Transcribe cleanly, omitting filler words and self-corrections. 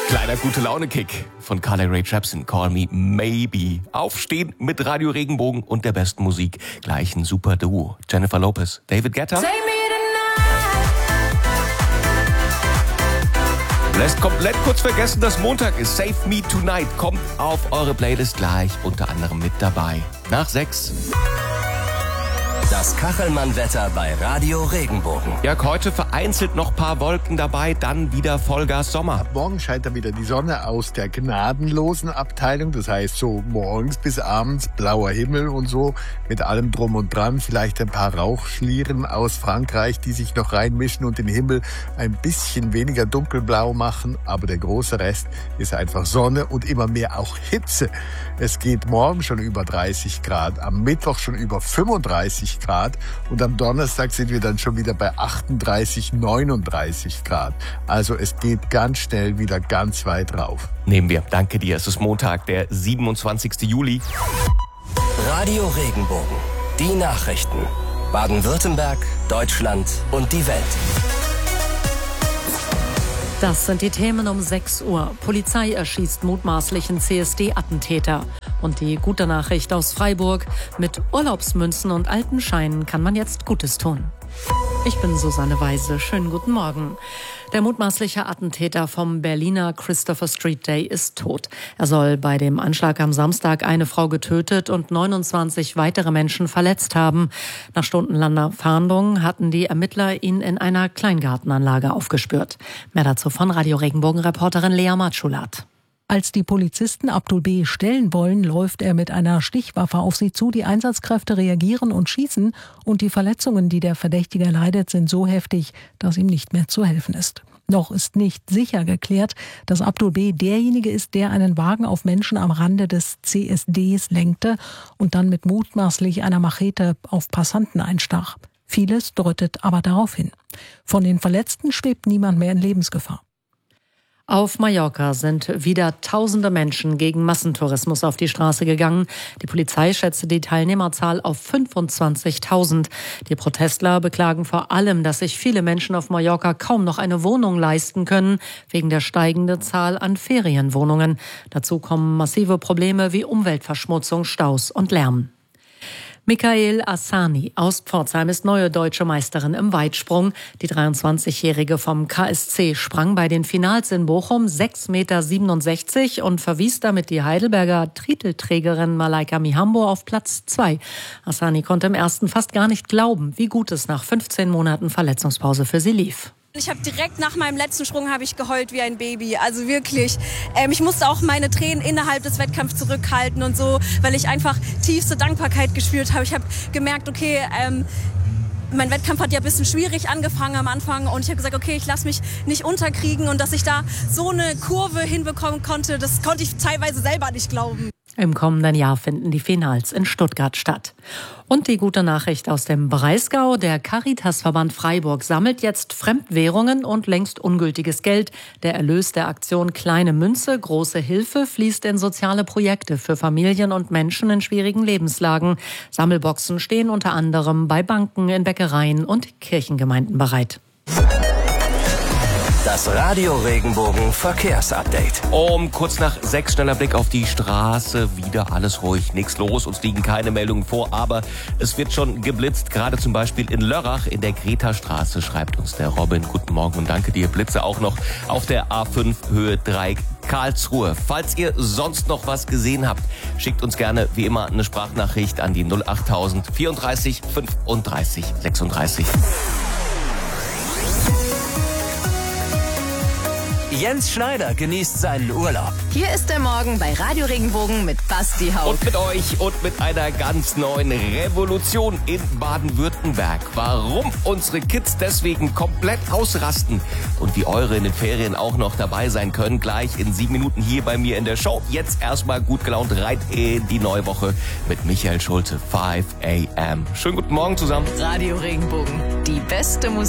Kleiner Gute-Laune-Kick von Carly Rae Jepsen, Call Me Maybe. Aufstehen mit Radio Regenbogen und der besten Musik. Gleich ein super Duo. Jennifer Lopez, David Guetta. Lässt komplett kurz vergessen, dass Montag ist. Save Me Tonight kommt auf eure Playlist gleich unter anderem mit dabei. Nach 6. Das Kachelmann-Wetter bei Radio Regenbogen. Ja, heute vereinzelt noch ein paar Wolken dabei, dann wieder Vollgas Sommer. Ab morgen scheint dann wieder die Sonne aus der gnadenlosen Abteilung. Das heißt, so morgens bis abends blauer Himmel und so mit allem drum und dran. Vielleicht ein paar Rauchschlieren aus Frankreich, die sich noch reinmischen und den Himmel ein bisschen weniger dunkelblau machen. Aber der große Rest ist einfach Sonne und immer mehr auch Hitze. Es geht morgen schon über 30 Grad, am Mittwoch schon über 35 Grad und am Donnerstag sind wir dann schon wieder bei 38, 39 Grad. Also es geht ganz schnell wieder ganz weit rauf. Nehmen wir. Danke dir. Es ist Montag, der 27. Juli. Radio Regenbogen. Die Nachrichten. Baden-Württemberg, Deutschland und die Welt. Das sind die Themen um 6 Uhr. Polizei erschießt mutmaßlichen CSD-Attentäter. Und die gute Nachricht aus Freiburg: Mit Urlaubsmünzen und alten Scheinen kann man jetzt Gutes tun. Ich bin Susanne Weise. Schönen guten Morgen. Der mutmaßliche Attentäter vom Berliner Christopher Street Day ist tot. Er soll bei dem Anschlag am Samstag eine Frau getötet und 29 weitere Menschen verletzt haben. Nach stundenlanger Fahndung hatten die Ermittler ihn in einer Kleingartenanlage aufgespürt. Mehr dazu von Radio Regenbogen-Reporterin Lea Matschulat. Als die Polizisten Abdul B. stellen wollen, läuft er mit einer Stichwaffe auf sie zu. Die Einsatzkräfte reagieren und schießen. Und die Verletzungen, die der Verdächtige leidet, sind so heftig, dass ihm nicht mehr zu helfen ist. Noch ist nicht sicher geklärt, dass Abdul B. derjenige ist, der einen Wagen auf Menschen am Rande des CSDs lenkte und dann mit mutmaßlich einer Machete auf Passanten einstach. Vieles deutet aber darauf hin. Von den Verletzten schwebt niemand mehr in Lebensgefahr. Auf Mallorca sind wieder tausende Menschen gegen Massentourismus auf die Straße gegangen. Die Polizei schätzte die Teilnehmerzahl auf 25.000. Die Protestler beklagen vor allem, dass sich viele Menschen auf Mallorca kaum noch eine Wohnung leisten können, wegen der steigenden Zahl an Ferienwohnungen. Dazu kommen massive Probleme wie Umweltverschmutzung, Staus und Lärm. Michael Asani aus Pforzheim ist neue deutsche Meisterin im Weitsprung. Die 23-Jährige vom KSC sprang bei den Finals in Bochum 6,67 Meter und verwies damit die Heidelberger Titelträgerin Malaika Mihambo auf Platz 2. Asani konnte im ersten fast gar nicht glauben, wie gut es nach 15 Monaten Verletzungspause für sie lief. Ich habe direkt nach meinem letzten Sprung habe ich geheult wie ein Baby, also wirklich. Ich musste auch meine Tränen innerhalb des Wettkampfs zurückhalten und so, weil ich einfach tiefste Dankbarkeit gespürt habe. Ich habe gemerkt, okay, mein Wettkampf hat ja ein bisschen schwierig angefangen am Anfang und ich habe gesagt, okay, ich lasse mich nicht unterkriegen und dass ich da so eine Kurve hinbekommen konnte, das konnte ich teilweise selber nicht glauben. Im kommenden Jahr finden die Finals in Stuttgart statt. Und die gute Nachricht aus dem Breisgau: Der Caritasverband Freiburg sammelt jetzt Fremdwährungen und längst ungültiges Geld. Der Erlös der Aktion Kleine Münze, große Hilfe fließt in soziale Projekte für Familien und Menschen in schwierigen Lebenslagen. Sammelboxen stehen unter anderem bei Banken, in Bäckereien und Kirchengemeinden bereit. Das Radio Regenbogen Verkehrsupdate. Kurz nach 6 schneller Blick auf die Straße. Wieder alles ruhig, nichts los. Uns liegen keine Meldungen vor, aber es wird schon geblitzt. Gerade zum Beispiel in Lörrach in der Greta-Straße, schreibt uns der Robin. Guten Morgen und danke dir. Blitze auch noch auf der A5 Höhe 3 Karlsruhe. Falls ihr sonst noch was gesehen habt, schickt uns gerne wie immer eine Sprachnachricht an die 08000 34 35 36. Jens Schneider genießt seinen Urlaub. Hier ist der Morgen bei Radio Regenbogen mit Basti Haug. Und mit euch und mit einer ganz neuen Revolution in Baden-Württemberg. Warum unsere Kids deswegen komplett ausrasten und wie eure in den Ferien auch noch dabei sein können, gleich in 7 Minuten hier bei mir in der Show. Jetzt erstmal gut gelaunt rein in die neue Woche mit Michael Schulte, 5 a.m. Schönen guten Morgen zusammen. Radio Regenbogen, die beste Musik.